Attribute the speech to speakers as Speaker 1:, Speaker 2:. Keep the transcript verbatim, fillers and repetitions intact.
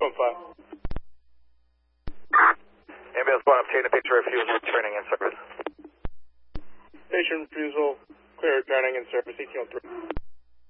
Speaker 1: one five.
Speaker 2: Ambulance one, obtain a picture refusal, returning in service.
Speaker 1: Patient refusal, clear returning in service, eighteen oh three.